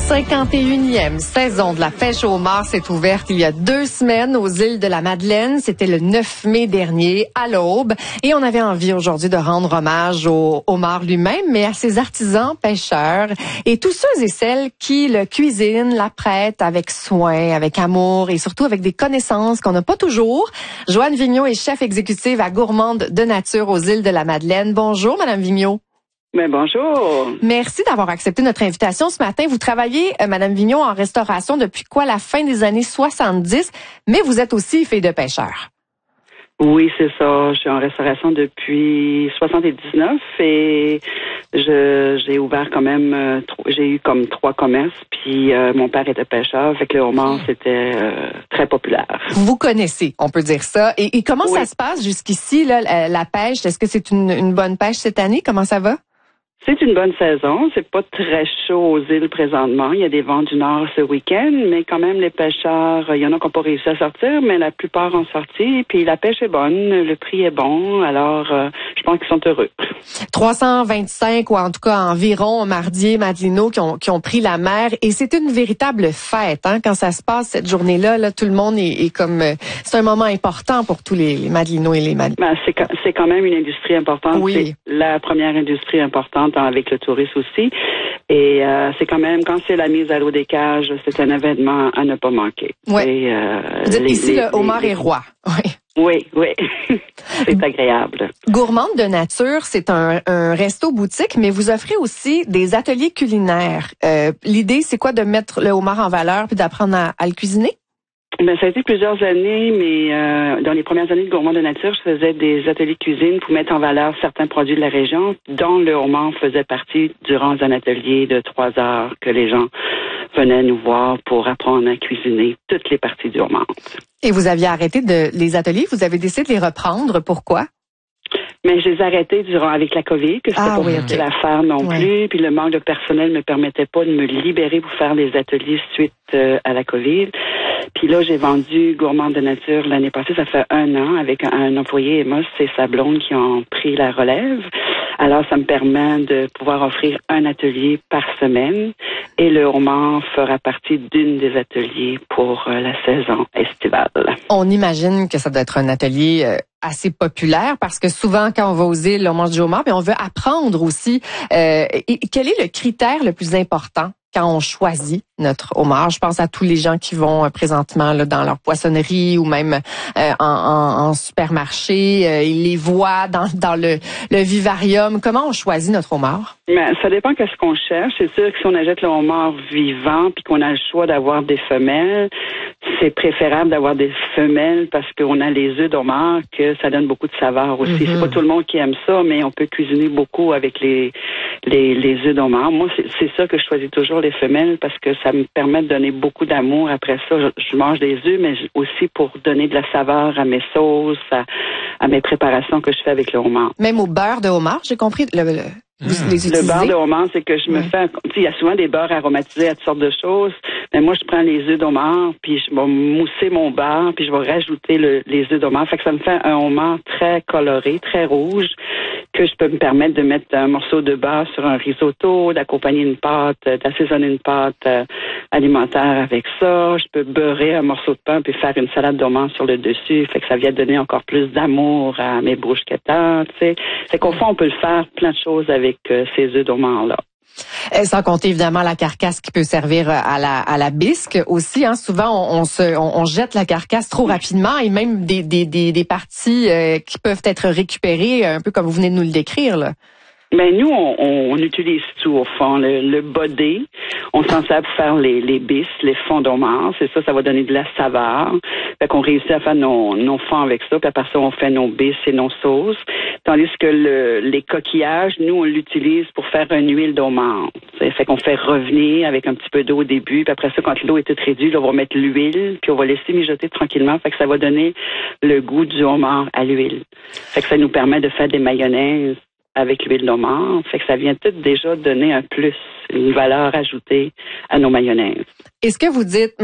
51e saison de la pêche au homard s'est ouverte il y a 2 semaines aux îles de la Madeleine. C'était le 9 mai dernier, à l'aube. Et on avait envie aujourd'hui de rendre hommage au homard lui-même, mais à ses artisans pêcheurs et tous ceux et celles qui le cuisinent, l'apprêtent avec soin, avec amour et surtout avec des connaissances qu'on n'a pas toujours. Joanne Vigneault est chef exécutive à Gourmande de Nature aux îles de la Madeleine. Bonjour, Madame Vigneault. Mais bonjour. Merci d'avoir accepté notre invitation ce matin. Vous travaillez, Madame Vigneault, en restauration depuis la fin des années 70, mais vous êtes aussi fille de pêcheur. Oui, c'est ça. Je suis en restauration depuis 79 et j'ai ouvert quand même, j'ai eu comme 3 commerces, puis mon père était pêcheur, fait que le homard, c'était très populaire. Vous connaissez, on peut dire ça. Et comment ça se passe jusqu'ici, là, la pêche? Est-ce que c'est une bonne pêche cette année? Comment ça va? C'est une bonne saison. C'est pas très chaud aux îles présentement. Il y a des vents du nord ce week-end, mais quand même, les pêcheurs, il y en a qui n'ont pas réussi à sortir, mais la plupart ont sorti. Puis la pêche est bonne, le prix est bon. Alors, je pense qu'ils sont heureux. 325 ou en tout cas environ mardiers, madelinots qui ont pris la mer. Et c'est une véritable fête, hein, quand ça se passe cette journée-là. Là, tout le monde est comme... c'est un moment important pour tous les madelinots et les madelinots. Ben, c'est quand même une industrie importante. Oui. C'est la première industrie importante avec le tourisme aussi. Et c'est quand même, quand c'est la mise à l'eau des cages, c'est un événement à ne pas manquer. Ouais. Vous êtes ici, le homard est roi. Oui. Oui. C'est agréable. Gourmande de Nature, c'est un resto-boutique, mais vous offrez aussi des ateliers culinaires. L'idée, c'est quoi de mettre le homard en valeur puis d'apprendre à le cuisiner? Ben, ça a été plusieurs années, mais dans les premières années de Gourmande de Nature, je faisais des ateliers de cuisine pour mettre en valeur certains produits de la région, dont le homard faisait partie durant un atelier de 3 heures que les gens venaient nous voir pour apprendre à cuisiner toutes les parties du homard. Et vous aviez arrêté les ateliers, vous avez décidé de les reprendre. Pourquoi? Mais je les ai arrêtés avec la COVID, que c'était pas facile à faire non plus, puis le manque de personnel ne me permettait pas de me libérer pour faire les ateliers suite à la COVID. Puis là, j'ai vendu Gourmande de Nature l'année passée, ça fait 1 an, avec un employé, Emma, c'est sa blonde qui ont pris la relève. Alors, ça me permet de pouvoir offrir un atelier par semaine et le homard fera partie d'une des ateliers pour la saison estivale. On imagine que ça doit être un atelier assez populaire parce que souvent, quand on va aux îles, on mange du homard, mais on veut apprendre aussi. Quel est le critère le plus important quand on choisit notre homard? Je pense à tous les gens qui vont présentement là, dans leur poissonnerie ou même en supermarché. Ils les voient dans le vivarium. Comment on choisit notre homard? Mais ça dépend qu'est-ce qu'on cherche. C'est sûr que si on achète le homard vivant puis qu'on a le choix d'avoir des femelles, c'est préférable d'avoir des femelles parce qu'on a les œufs d'homard que ça donne beaucoup de saveur aussi. C'est pas tout le monde qui aime ça, mais on peut cuisiner beaucoup avec les œufs d'homard. Moi, c'est ça que je choisis toujours, les femelles, parce que ça me permet de donner beaucoup d'amour. Après ça, je mange des œufs, mais aussi pour donner de la saveur à mes sauces, à mes préparations que je fais avec le homard. Même au beurre de homard, j'ai compris. Le beurre de homard, c'est que je me fais... Il y a souvent des beurres aromatisés à toutes sortes de choses, mais moi, je prends les œufs d'homard, puis je vais mousser mon beurre, puis je vais rajouter les œufs d'homard. Fait que ça me fait un homard très coloré, très rouge, que je peux me permettre de mettre un morceau de beurre sur un risotto, d'accompagner une pâte, d'assaisonner une pâte alimentaire avec ça. Je peux beurrer un morceau de pain puis faire une salade d'homard sur le dessus. Fait que ça vient donner encore plus d'amour à mes bruschettas, tu sais. Fait qu'au fond, on peut le faire plein de choses avec ces œufs d'homard-là. Sans compter évidemment la carcasse qui peut servir à la bisque aussi. Hein. Souvent, on jette la carcasse trop rapidement et même des parties qui peuvent être récupérées, un peu comme vous venez de nous le décrire, là. Ben nous, on utilise tout au fond. Le body, on s'en sert pour faire les bisques, les fonds d'homard. C'est ça va donner de la saveur. Fait qu'on réussit à faire nos fonds avec ça. Puis après ça, on fait nos bisques et nos sauces. Tandis que les coquillages, nous, on l'utilise pour faire une huile d'homard. Fait qu'on fait revenir avec un petit peu d'eau au début. Puis après ça, quand l'eau est toute réduite, là, on va mettre l'huile. Puis on va laisser mijoter tranquillement. Fait que ça va donner le goût du homard à l'huile. Fait que ça nous permet de faire des mayonnaises avec l'huile d'homard. Fait que ça vient tout déjà donner un plus, une valeur ajoutée à nos mayonnaises. Est-ce que vous dites